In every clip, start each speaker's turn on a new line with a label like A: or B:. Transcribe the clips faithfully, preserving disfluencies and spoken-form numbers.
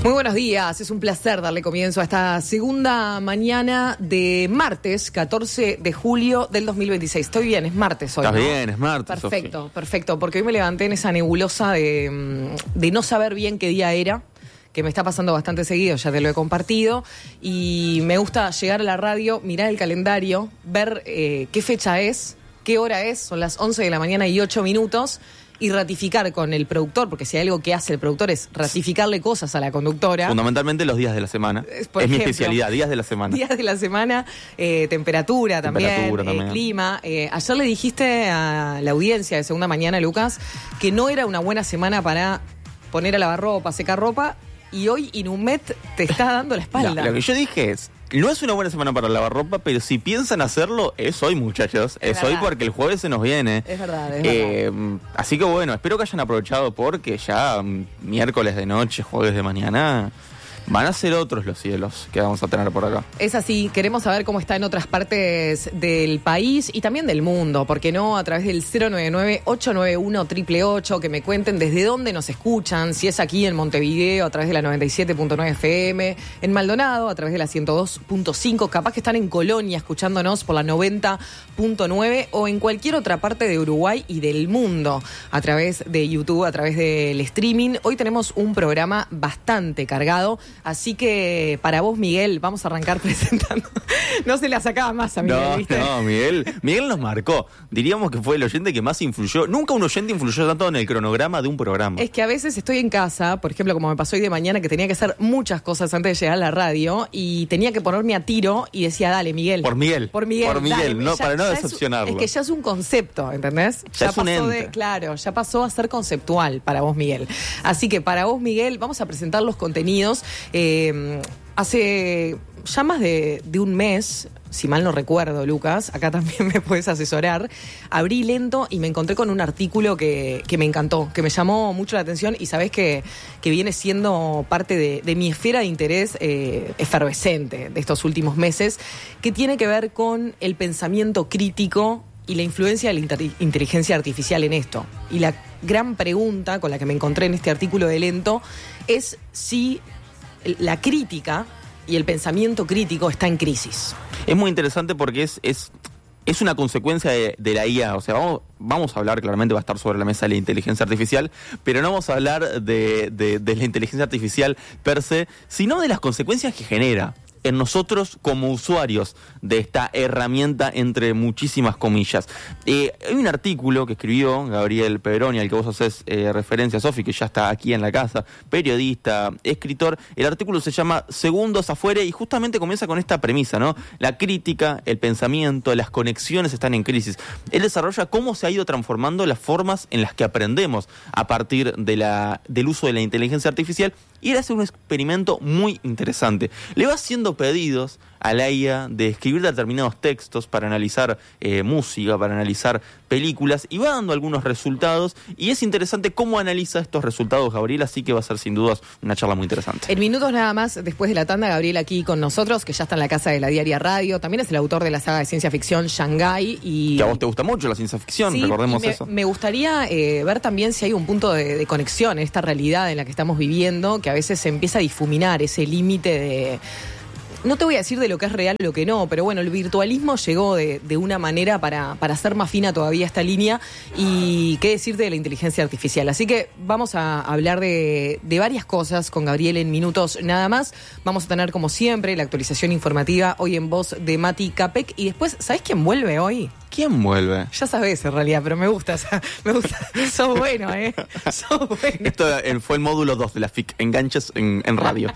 A: Muy buenos días, es un placer darle comienzo a esta segunda mañana de martes, catorce de julio del dos mil veintiséis. Estoy bien, es martes hoy,
B: Estás
A: ¿no?
B: bien, es martes,
A: Perfecto,
B: Sofi.
A: perfecto, porque hoy me levanté en esa nebulosa de, de no saber bien qué día era, que me está pasando bastante seguido, ya te lo he compartido, y me gusta llegar a la radio, mirar el calendario, ver eh, qué fecha es, qué hora es, son las once de la mañana y ocho minutos, y ratificar con el productor, porque si hay algo que hace el productor es ratificarle cosas a la conductora.
B: Fundamentalmente los días de la semana. Es,
A: Por
B: es mi
A: ejemplo,
B: especialidad, días de la semana.
A: Días de la semana, eh, temperatura,
B: Temperatura
A: también,
B: también.
A: Eh, clima. Eh, ayer le dijiste a la audiencia de Segunda Mañana, Lucas, que no era una buena semana para poner a lavar ropa, secar ropa, y hoy Inumet te está dando la espalda.
B: No, lo que yo dije es, no es una buena semana para lavar ropa, pero si piensan hacerlo, es hoy, muchachos. Es,
A: Es
B: hoy
A: verdad.
B: porque el jueves se nos viene.
A: Es verdad, es
B: Eh, así que bueno, espero que hayan aprovechado porque ya mm, miércoles de noche, jueves de mañana, van a ser otros los cielos que vamos a tener por acá.
A: Es así, queremos saber cómo está en otras partes del país y también del mundo, ¿por qué no? A través del cero nueve nueve, ocho nueve uno, ocho ocho ocho, que me cuenten desde dónde nos escuchan, si es aquí en Montevideo, a través de la noventa y siete punto nueve F M, en Maldonado, a través de la ciento dos punto cinco, capaz que están en Colonia escuchándonos por la noventa punto nueve o en cualquier otra parte de Uruguay y del mundo, a través de YouTube, a través del streaming. Hoy tenemos un programa bastante cargado. Así que para vos, Miguel, vamos a arrancar presentando. No se la sacaba más a Miguel,
B: No,
A: ¿viste?
B: no, Miguel, Miguel nos marcó. Diríamos que fue el oyente que más influyó. Nunca un oyente influyó tanto en el cronograma de un programa.
A: Es que a veces estoy en casa, por ejemplo, como me pasó hoy de mañana, que tenía que hacer muchas cosas antes de llegar a la radio y tenía que ponerme a tiro y decía, dale, Miguel.
B: Por Miguel.
A: Por Miguel.
B: Por Miguel,
A: dale,
B: no,
A: ya-
B: para no
A: ya es-
B: decepcionarlo.
A: Es, que ya es un concepto, ¿entendés?
B: Ya es un
A: pasó
B: ente.
A: de, claro, ya pasó a ser conceptual para vos, Miguel. Así que para vos, Miguel, vamos a presentar los contenidos. Eh, hace ya más de, de un mes, si mal no recuerdo, Lucas, acá también me puedes asesorar, abrí Lento y me encontré con un artículo que, que me encantó, que me llamó mucho la atención y sabés que, que viene siendo parte de, de mi esfera de interés eh, efervescente de estos últimos meses, que tiene que ver con el pensamiento crítico y la influencia de la inter- inteligencia artificial en esto. Y la gran pregunta con la que me encontré en este artículo de Lento es si la crítica y el pensamiento crítico está en crisis.
B: Es muy interesante porque es, es, es una consecuencia de, de la I A. O sea, vamos, vamos a hablar, claramente va a estar sobre la mesa la inteligencia artificial, pero no vamos a hablar de, de, de la inteligencia artificial per se, sino de las consecuencias que genera en nosotros como usuarios de esta herramienta, entre muchísimas comillas. Eh, hay un artículo que escribió Gabriel Pedroni, al que vos haces eh, referencia, Sofi, que ya está aquí en la casa, periodista, escritor. El artículo se llama Segundos afuera y justamente comienza con esta premisa, ¿no? La crítica, el pensamiento, las conexiones están en crisis. Él desarrolla cómo se ha ido transformando las formas en las que aprendemos a partir de la, del uso de la inteligencia artificial. Y él hace un experimento muy interesante. Le va haciendo pedidos a la I A de escribir determinados textos para analizar eh, música, para analizar películas, y va dando algunos resultados. Y es interesante cómo analiza estos resultados Gabriel, así que va a ser sin dudas una charla muy interesante.
A: En minutos nada más, después de la tanda, Gabriel aquí con nosotros, que ya está en la casa de la Diaria Radio. También es el autor de la saga de ciencia ficción Shanghái. Y
B: Que a vos te gusta mucho la ciencia ficción,
A: sí,
B: recordemos
A: y me,
B: eso.
A: Me gustaría eh, ver también si hay un punto de, de conexión en esta realidad en la que estamos viviendo, que a veces se empieza a difuminar ese límite de... No te voy a decir de lo que es real o lo que no, pero bueno, el virtualismo llegó de, de una manera para, para hacer más fina todavía esta línea, y qué decir de la inteligencia artificial. Así que vamos a hablar de, de varias cosas con Gabriel en minutos nada más. Vamos a tener, como siempre, la actualización informativa hoy en voz de Mati Capek. Y después, ¿sabés quién vuelve hoy?
B: ¿Quién vuelve?
A: Ya sabés en realidad, pero me gusta, o sea, me gusta. Sos bueno, ¿eh? Sos bueno.
B: Esto eh, fue el módulo dos de la F I C, enganches en, en radio.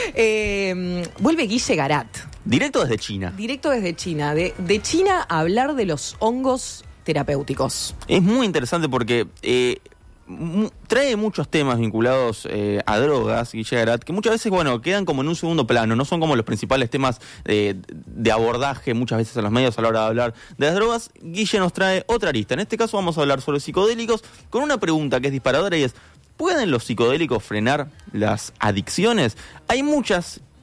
A: Eh, vuelve Guille Garat,
B: Directo desde China.
A: directo desde China. De, de China a hablar de los hongos terapéuticos.
B: Es muy interesante porque eh, mu- trae muchos temas vinculados eh, a drogas, Guille Garat, que muchas veces, bueno, quedan como en un segundo plano, no son como los principales temas eh, de abordaje muchas veces en los medios a la hora de hablar de las drogas. Guille nos trae otra arista. En este caso vamos a hablar sobre psicodélicos con una pregunta que es disparadora y es: ¿pueden los psicodélicos frenar las adicciones? Hay muchas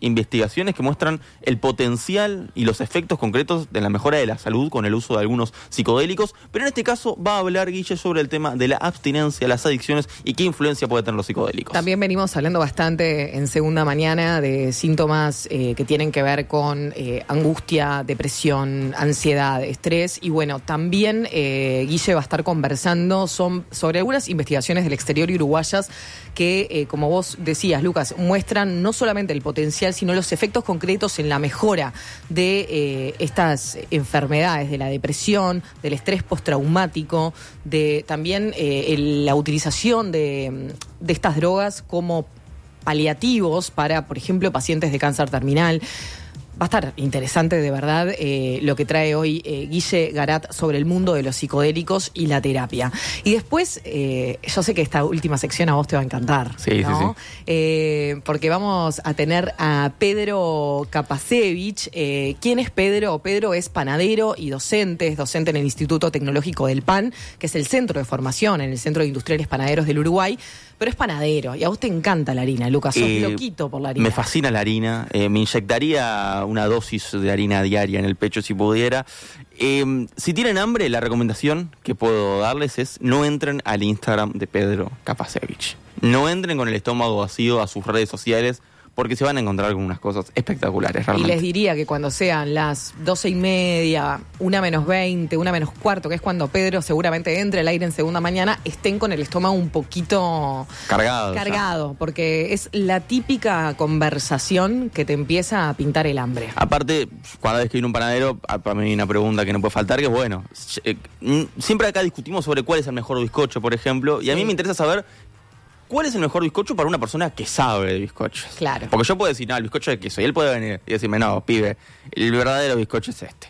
B: investigaciones que muestran el potencial y los efectos concretos de la mejora de la salud con el uso de algunos psicodélicos, pero en este caso va a hablar Guille sobre el tema de la abstinencia, las adicciones y qué influencia puede tener los psicodélicos.
A: También venimos hablando bastante en Segunda Mañana de síntomas eh, que tienen que ver con eh, angustia, depresión, ansiedad, estrés, y bueno, también eh, Guille va a estar conversando son, sobre algunas investigaciones del exterior y uruguayas que, eh, como vos decías, Lucas, muestran no solamente el potencial, sino los efectos concretos en la mejora de eh, estas enfermedades, de la depresión, del estrés postraumático, de también eh, el, la utilización de, de estas drogas como paliativos para, por ejemplo, pacientes de cáncer terminal. Va a estar interesante, de verdad, eh, lo que trae hoy eh, Guille Garat sobre el mundo de los psicodélicos y la terapia. Y después, eh, yo sé que esta última sección a vos te va a encantar,
B: sí,
A: ¿no?
B: sí, sí.
A: Eh, porque vamos a tener a Pedro Kapasevich. Eh, ¿Quién es Pedro? Pedro es panadero y docente, es docente en el Instituto Tecnológico del Pan, que es el centro de formación en el Centro de Industriales Panaderos del Uruguay, pero es panadero. Y a vos te encanta la harina, Lucas, sos
B: Eh,
A: loquito por la harina.
B: Me fascina la harina, eh, me inyectaría una dosis de harina diaria en el pecho si pudiera. Eh, si tienen hambre, la recomendación que puedo darles es no entren al Instagram de Pedro Kapasevich. No entren con el estómago vacío a sus redes sociales, porque se van a encontrar con unas cosas espectaculares, realmente.
A: Y les diría que cuando sean las doce y media, una menos veinte, una menos cuarto, que es cuando Pedro seguramente entre al aire en Segunda Mañana, estén con el estómago un poquito
B: cargado.
A: Cargado, ya. Porque es la típica conversación que te empieza a pintar el hambre.
B: Aparte, cada vez que viene un panadero, para mí hay una pregunta que no puede faltar, que es, bueno, eh, siempre acá discutimos sobre cuál es el mejor bizcocho, por ejemplo, y a mí
A: Sí.
B: me interesa saber ¿cuál es el mejor bizcocho para una persona que sabe de bizcochos?
A: Claro.
B: Porque yo puedo decir, no, el bizcocho de queso. Y él puede venir y decirme, no, pibe, el verdadero bizcocho es este.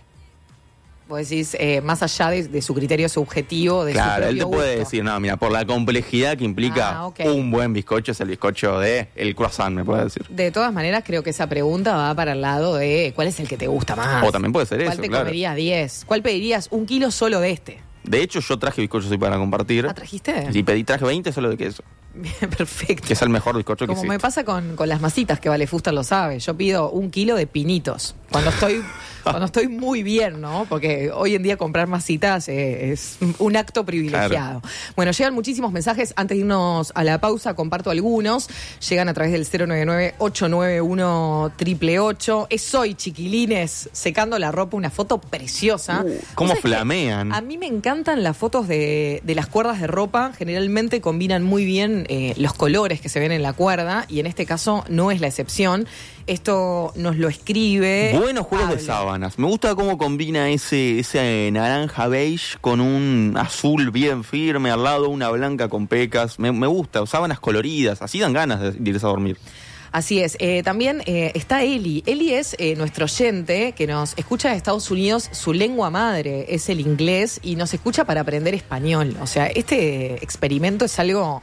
A: Vos decís, eh, más allá de, de su criterio subjetivo, de
B: claro,
A: su
B: él te
A: propio
B: puede
A: gusto.
B: decir, no, mira, por la complejidad que implica
A: Ah, ok.
B: un buen bizcocho es el bizcocho de el croissant, me puede decir.
A: De todas maneras, creo que esa pregunta va para el lado de cuál es el que te gusta más.
B: O también puede ser
A: ¿Cuál
B: eso,
A: te
B: claro.
A: comerías diez? ¿Cuál pedirías un kilo solo de este?
B: De hecho, yo traje bizcochos hoy para compartir.
A: ¿Ah, trajiste?
B: Y pedí, traje veinte solo de queso.
A: Bien, perfecto.
B: Que es el mejor bizcocho que
A: Como
B: existe.
A: me pasa con, con las masitas, que Vale Fuster lo sabe. Yo pido un kilo de pinitos. Cuando estoy cuando estoy muy bien, ¿no? Porque hoy en día comprar masitas eh, es un acto privilegiado. Claro. Bueno, llegan muchísimos mensajes. Antes de irnos a la pausa, comparto algunos. Llegan a través del cero nueve nueve, ocho nueve uno, ocho ocho ocho. Es hoy, chiquilines, secando la ropa, una foto preciosa.
B: Uh, ¿Cómo flamean?
A: A mí me encantan las fotos de, de las cuerdas de ropa. Generalmente combinan muy bien eh, los colores que se ven en la cuerda, y en este caso no es la excepción. Esto nos lo escribe
B: Buenos juegos
A: Pablo.
B: de sábanas. Me gusta cómo combina ese, ese naranja beige con un azul bien firme, al lado una blanca con pecas. Me, me gusta, sábanas coloridas, así dan ganas de, de irse a dormir.
A: Así es. Eh, también eh, está Eli. Eli es eh, nuestro oyente que nos escucha de Estados Unidos. Su lengua madre es el inglés y nos escucha para aprender español. O sea, este experimento es algo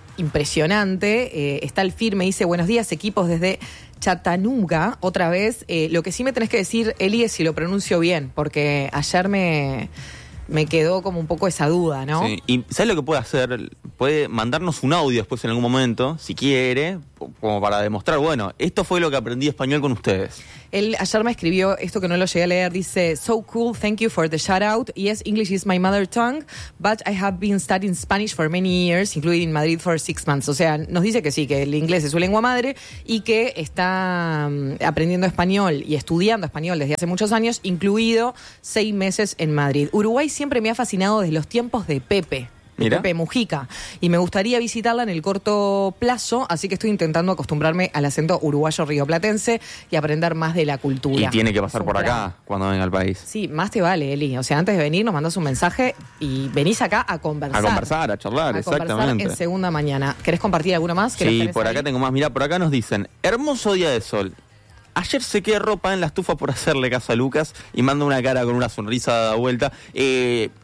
A: impresionante. Eh, está el firme, dice, buenos días, equipos desde Chattanooga, otra vez. Eh, lo que sí me tenés que decir, Eli, es si lo pronuncio bien, porque ayer me... me quedó como un poco esa duda, ¿no?
B: Sí. Y ¿sabes lo que puede hacer? Puede mandarnos un audio después en algún momento, si quiere, como para demostrar, bueno, esto fue lo que aprendí español con ustedes.
A: Él ayer me escribió esto que no lo llegué a leer, dice, so cool, thank you for the shout out. Yes, English is my mother tongue, but I have been studying Spanish for many years, including in Madrid for six months. O sea, nos dice que sí, que el inglés es su lengua madre y que está um, aprendiendo español y estudiando español desde hace muchos años, incluido seis meses en Madrid. Uruguay siempre me ha fascinado desde los tiempos de Pepe.
B: Mira.
A: Pepe Mujica, y me gustaría visitarla en el corto plazo, así que estoy intentando acostumbrarme al acento uruguayo rioplatense y aprender más de la cultura.
B: Y tiene que pasar
A: Es un
B: por
A: plan.
B: acá cuando venga al país.
A: Sí, más te vale, Eli. O sea, antes de venir nos mandás un mensaje y venís acá a conversar.
B: A conversar, a charlar,
A: a
B: exactamente.
A: conversar en Segunda Mañana. ¿Querés compartir alguno más? ¿Que los
B: Sí,
A: tenés
B: por
A: ahí?
B: acá tengo más. Mira, por acá nos dicen, hermoso día de sol. Ayer sequé ropa en la estufa por hacerle caso a Lucas y manda una cara con una sonrisa dada vuelta. Eh,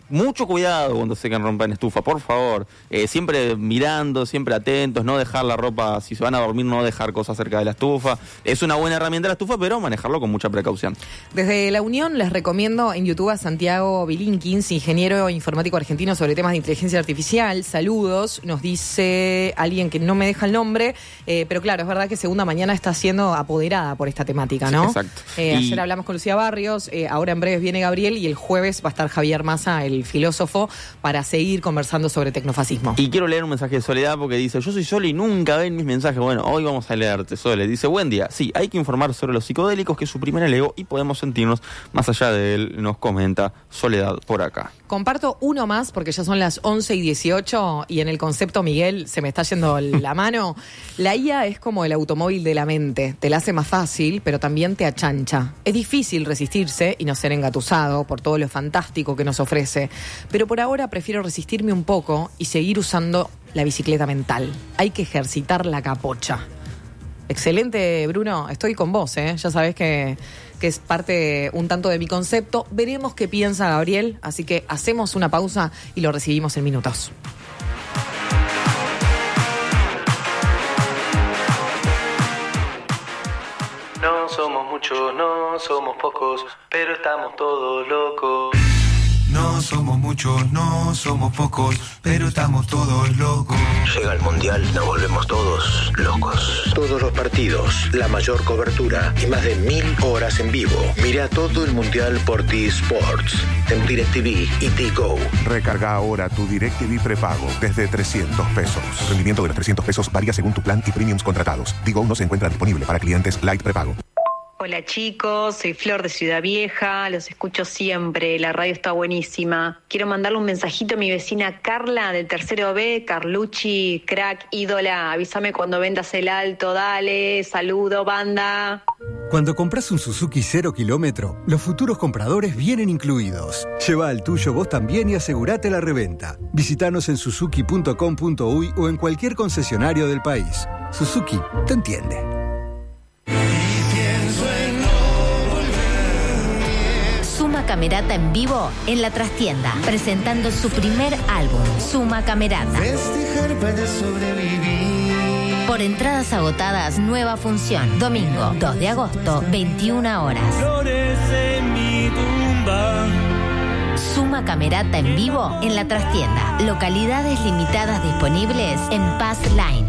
B: mucho cuidado cuando se quieran romper en estufa, por favor. Eh, siempre mirando, siempre atentos, no dejar la ropa, si se van a dormir, no dejar cosas cerca de la estufa. Es una buena herramienta la estufa, pero manejarlo con mucha precaución.
A: Desde La Unión les recomiendo en YouTube a Santiago Bilinkins, ingeniero informático argentino sobre temas de inteligencia artificial. Saludos, nos dice alguien que no me deja el nombre, eh, pero claro, es verdad que Segunda Mañana está siendo apoderada por esta temática, ¿no?
B: Sí, exacto.
A: Eh,
B: y...
A: Ayer hablamos con Lucía Barrios, eh, ahora en breves viene Gabriel y el jueves va a estar Javier Massa, el filósofo, para seguir conversando sobre tecnofascismo.
B: Y quiero leer un mensaje de Soledad porque dice: yo soy Sole y nunca ven mis mensajes. Bueno, hoy vamos a leerte, Sole. Dice: buen día. Sí, hay que informar sobre los psicodélicos, que es su primer ego, y podemos sentirnos más allá de él, nos comenta Soledad por acá.
A: Comparto uno más porque ya son las once y dieciocho y en el concepto, Miguel, se me está yendo la mano. La I A es como el automóvil de la mente. Te la hace más fácil, pero también te achancha. Es difícil resistirse y no ser engatusado por todo lo fantástico que nos ofrece. Pero por ahora prefiero resistirme un poco y seguir usando la bicicleta mental. Hay que ejercitar la capocha. Excelente, Bruno. Estoy con vos, ¿eh? Ya sabés que, que es parte un tanto de mi concepto. Veremos qué piensa Gabriel, así que hacemos una pausa y lo recibimos en minutos.
C: No somos muchos, no somos pocos, pero estamos todos locos.
D: No somos muchos, no somos pocos, pero estamos todos locos.
E: Llega el Mundial, nos volvemos todos locos. Todos los partidos, la mayor cobertura y más de mil horas en vivo. Mira todo el Mundial por T-Sports, en DirecTV y T-Go.
F: Recarga ahora tu DirecTV prepago desde trescientos pesos. Rendimiento de los trescientos pesos varía según tu plan y premiums contratados. T-Go no se encuentra disponible para clientes Light prepago.
G: Hola chicos, soy Flor de Ciudad Vieja, los escucho siempre, la radio está buenísima. Quiero mandarle un mensajito a mi vecina Carla del tercero B, Carlucci, crack, ídola, avísame cuando vendas el alto, dale, saludo banda.
H: Cuando compras un Suzuki cero kilómetro, los futuros compradores vienen incluidos. Lleva el tuyo vos también y asegurate la reventa. Visítanos en suzuki punto com punto uy o en cualquier concesionario del país. Suzuki te entiende.
I: Suma Camerata en vivo en La Trastienda, presentando su primer álbum, Suma Camerata.
D: Festejar para sobrevivir.
I: Por entradas agotadas, nueva función. Domingo, dos de agosto, veintiuna horas.
C: Flores en mi tumba.
I: Suma Camerata en vivo en La Trastienda. Localidades limitadas disponibles en Pass Line.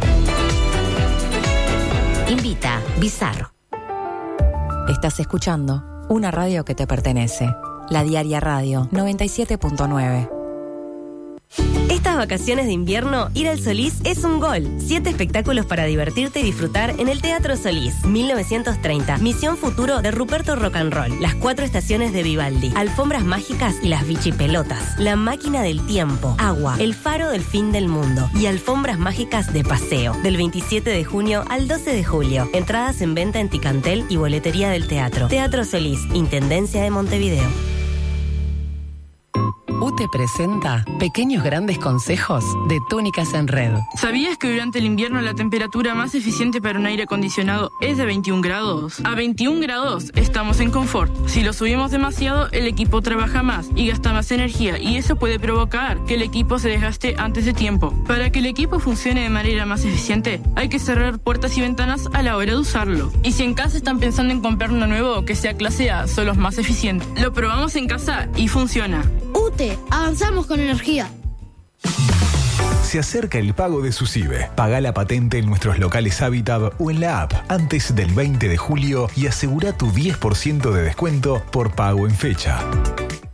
I: Invita Bizarro.
J: Estás escuchando una radio que te pertenece. La Diaria Radio noventa y siete punto nueve.
K: Estas vacaciones de invierno, ir al Solís es un gol. Siete espectáculos para divertirte y disfrutar en el Teatro Solís. mil novecientos treinta. Misión Futuro de Ruperto Rock and Roll. Las cuatro estaciones de Vivaldi. Alfombras mágicas y las bichipelotas. La máquina del tiempo. Agua. El faro del fin del mundo. Y alfombras mágicas de paseo. Del veintisiete de junio al doce de julio. Entradas en venta en Ticantel y boletería del teatro. Teatro Solís. Intendencia de Montevideo.
L: U T E presenta Pequeños Grandes Consejos de Túnicas en Red.
M: ¿Sabías que durante el invierno la temperatura más eficiente para un aire acondicionado es de veintiún grados? A veintiún grados estamos en confort. Si lo subimos demasiado, el equipo trabaja más y gasta más energía, y eso puede provocar que el equipo se desgaste antes de tiempo. Para que el equipo funcione de manera más eficiente, hay que cerrar puertas y ventanas a la hora de usarlo. Y si en casa están pensando en comprar uno nuevo que sea clase A, son los más eficientes. Lo probamos en casa y funciona.
N: U T E, avanzamos con energía.
O: Se acerca el pago de SUSIBE. Paga la patente en nuestros locales Habitat o en la app antes del veinte de julio y asegura tu diez por ciento de descuento por pago en fecha.